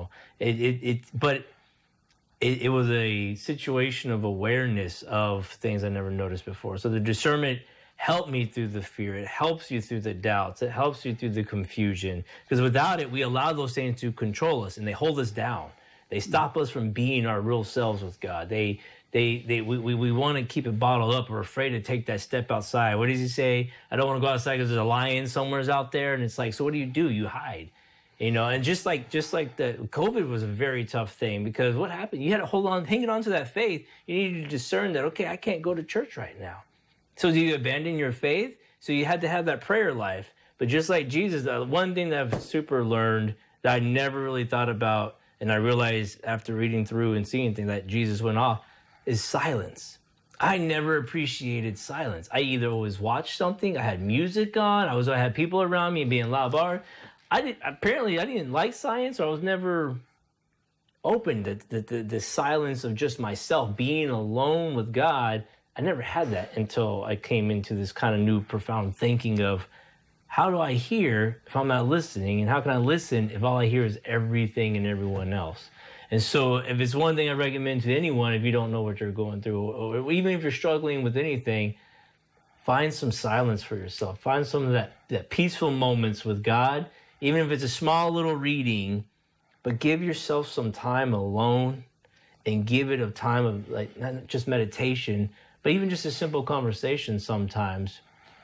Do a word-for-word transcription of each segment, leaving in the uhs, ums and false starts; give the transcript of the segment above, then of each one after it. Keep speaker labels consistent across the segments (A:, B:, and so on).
A: know. It, it, it but it, it was a situation of awareness of things I never noticed before. So the discernment helped me through the fear. It helps you through the doubts. It helps you through the confusion. Because without it, we allow those things to control us, and they hold us down. They stop us from being our real selves with God. They, they, they, we, we, we want to keep it bottled up. We're afraid to take that step outside. What does he say? I don't want to go outside because there's a lion somewhere out there. And it's like, so what do you do? You hide. You know, and just like just like the COVID was a very tough thing, because what happened? You had to hold on, hanging on to that faith. You needed to discern that, okay, I can't go to church right now. So do you abandon your faith? So you had to have that prayer life. But just like Jesus, the one thing that I've super learned that I never really thought about, and I realized after reading through and seeing things that Jesus went off, is silence. I never appreciated silence. I either always watched something, I had music on, I was I had people around me being loud bar. I did apparently I didn't like science, or I was never open to the, the, the silence of just myself, being alone with God. I never had that until I came into this kind of new profound thinking of, how do I hear if I'm not listening? And how can I listen if all I hear is everything and everyone else? And so if it's one thing I recommend to anyone, if you don't know what you're going through, or even if you're struggling with anything, find some silence for yourself. Find some of that, that peaceful moments with God, even if it's a small little reading, but give yourself some time alone, and give it a time of, like, not just meditation, but even just a simple conversation sometimes.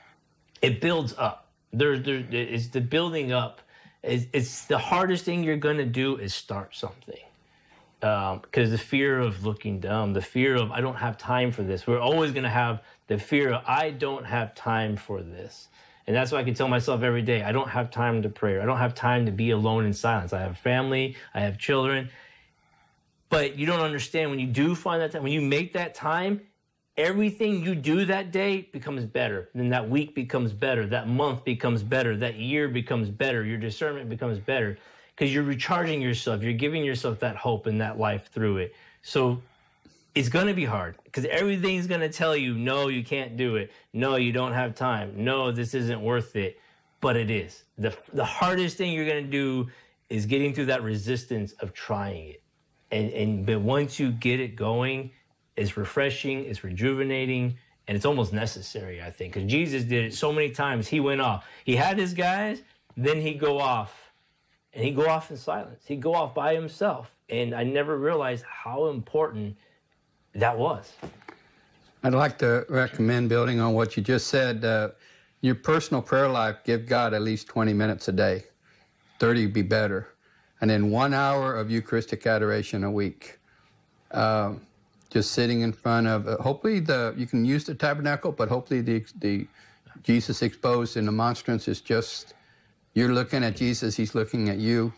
A: It builds up. There, there is the building up. It's, it's the hardest thing you're going to do is start something. Um, because the fear of looking dumb, the fear of, I don't have time for this. We're always going to have the fear of, I don't have time for this. And that's why I can tell myself every day, I don't have time to pray. I don't have time to be alone in silence. I have family. I have children. But you don't understand, when you do find that time, when you make that time, everything you do that day becomes better. Then that week becomes better. That month becomes better. That year becomes better. Your discernment becomes better, because you're recharging yourself. You're giving yourself that hope and that life through it. So it's going to be hard, because everything's going to tell you, no, you can't do it. No, you don't have time. No, this isn't worth it. But it is. The, the hardest thing you're going to do is getting through that resistance of trying it. And, and but once you get it going, it's refreshing, it's rejuvenating, and it's almost necessary, I think. Because Jesus did it so many times. He went off. He had his guys, then he'd go off. And he'd go off in silence. He'd go off by himself. And I never realized how important that was.
B: I'd like to recommend, building on what you just said, uh, your personal prayer life, give God at least twenty minutes a day. thirty would be better. And then one hour of Eucharistic adoration a week. Um, just sitting in front of, uh, hopefully the you can use the tabernacle, but hopefully the, the Jesus exposed in the monstrance is just, you're looking at Jesus, he's looking at you.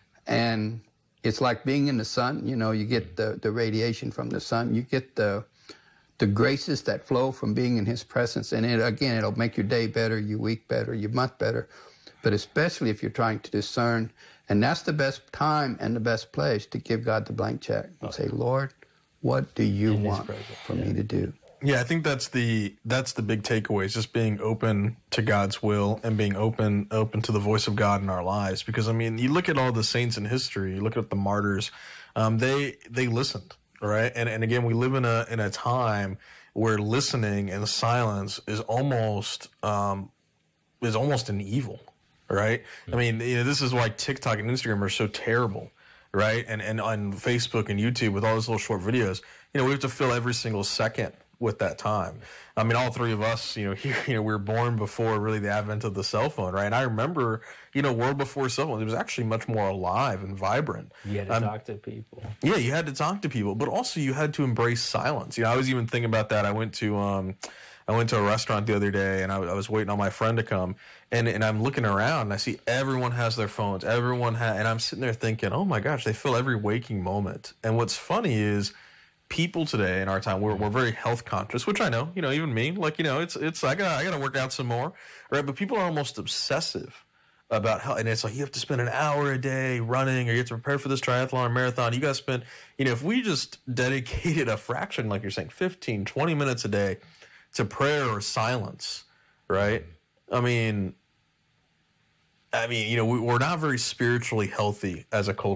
B: And it's like being in the sun. You know, you get the, the radiation from the sun. You get the the graces that flow from being in his presence. And it, again, it'll make your day better, your week better, your month better. But especially if you're trying to discern. And that's the best time and the best place to give God the blank check and say, Lord, what do you in want for yeah. me to do?
C: Yeah, I think that's the that's the big takeaway, is just being open to God's will and being open open to the voice of God in our lives. Because, I mean, you look at all the saints in history, you look at the martyrs, um, they they listened, right? And and again, we live in a in a time where listening and silence is almost um, is almost an evil, right? Mm-hmm. I mean, you know, this is why TikTok and Instagram are so terrible, right? And and on Facebook and YouTube with all those little short videos, you know, we have to fill every single second with that time. I mean, all three of us, you know, here, you know, we were born before really the advent of the cell phone, right? And I remember, you know, world before cell phone, it was actually much more alive and vibrant.
A: You had to
C: um,
A: talk to people.
C: Yeah, you had to talk to people, but also you had to embrace silence. You know, I was even thinking about that. I went to, um, I went to a restaurant the other day, and I, I was waiting on my friend to come, and and I'm looking around, and I see everyone has their phones. Everyone has, and I'm sitting there thinking, oh my gosh, they fill every waking moment. And what's funny is, people today in our time, we're we're very health conscious, which I know, you know, even me, like, you know, it's it's I got I got to work out some more, right? But people are almost obsessive about how, and it's like you have to spend an hour a day running, or you have to prepare for this triathlon or marathon. You got to spend, you know, if we just dedicated a fraction, like you're saying, fifteen, twenty minutes a day to prayer or silence, right? I mean, I mean, you know, we, we're not very spiritually healthy as a culture.